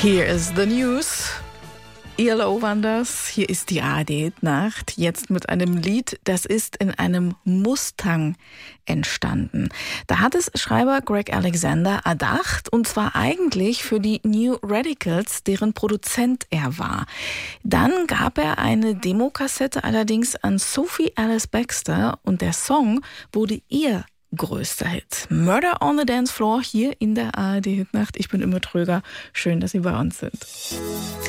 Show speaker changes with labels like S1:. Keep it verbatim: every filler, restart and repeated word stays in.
S1: Here is the news. E L O waren das. Hier ist die A R D-Nacht. Jetzt mit einem Lied, das ist in einem Mustang entstanden. Da hat es Schreiber Greg Alexander erdacht, und zwar eigentlich für die New Radicals, deren Produzent er war. Dann gab er eine Demokassette allerdings an Sophie Alice Baxter, und der Song wurde ihr größter Hit. Murder on the Dance Floor hier in der A R D-Nacht. Ich bin Imme Tröger. Schön, dass Sie bei uns sind.